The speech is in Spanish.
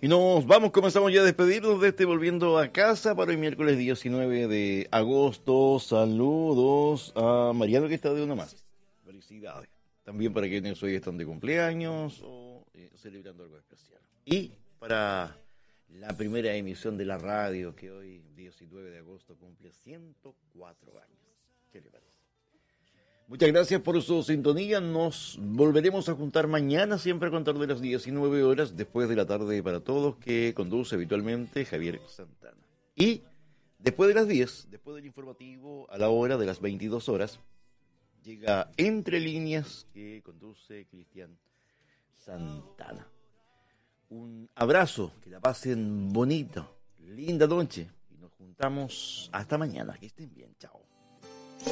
Y nos vamos, comenzamos ya a despedirnos de este Volviendo a Casa para el miércoles 19 de agosto. Saludos a Mariano que está de una más. Felicidades. También para quienes hoy están de cumpleaños o celebrando algo especial. Y para la primera emisión de la radio que hoy, 19 de agosto, cumple 104 años. ¿Qué le parece? Muchas gracias por su sintonía. Nos volveremos a juntar mañana, siempre a contar de las 19 horas, después de la tarde para todos, que conduce habitualmente Javier Santana. Y después de las 10, después del informativo, a la hora de las 22 horas, llega Entre Líneas, que conduce Cristian Santana. Un abrazo, que la pasen bonito, linda noche, y nos juntamos hasta mañana. Que estén bien, chao.